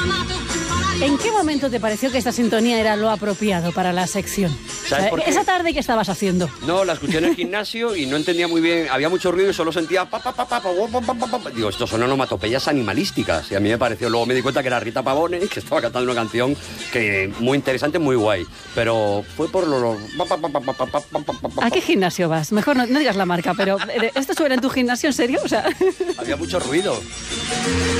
¿En qué momento te pareció que esta sintonía era lo apropiado para la sección? ¿Sabes por qué? Esa tarde, ¿qué estabas haciendo? No, la escuché en el gimnasio y no entendía muy bien. Había mucho ruido y solo sentía pa, pa, pa, pa, pa, pa, pa, pa, pa. Digo, estos son onomatopeyas animalísticas. Y a mí me pareció. Luego me di cuenta que era Rita Pavone, que estaba cantando una canción que muy interesante, muy guay. Pero fue por lo... ¿A qué gimnasio vas? Mejor no digas la marca, pero ¿esto suena en tu gimnasio, en serio? O sea... Había mucho ruido.